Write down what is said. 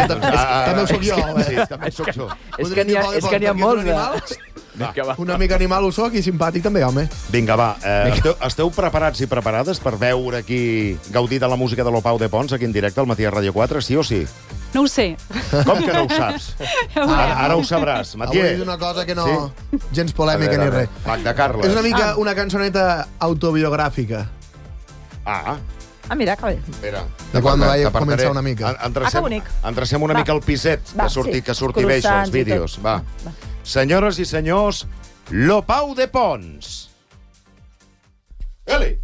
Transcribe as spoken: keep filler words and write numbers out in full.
que també ho soc jo, eh? Sí, també ho soc jo. És que n'hi ha, és que n'hi ha molts de... Una mica animal ho soc i simpàtic també, home. Vinga, va. Eh, esteu, esteu preparats i preparades per veure aquí gaudir de la música de l'Opau de Pons aquí en directe al Matí a Ràdio quatre, sí o sí? No ho sé. Com que no ho saps? Ara, ara ho sabràs, Avui Matier. és una cosa que no... Sí? Gens polèmica ni res. Magda Carles. És una mica una cançoneta autobiogràfica. Ah, Ah, mira, que bé. espera. De quan vaig T'apartaré. començar una mica. En- Entrecem, Ah, que bonic. entrecem una Va. mica el piset Va, que surti, sí. que surti bé, això, els Croissants i vídeos. tot. Va. Va. Senyores i senyors, l'Opau de Pons. Eli!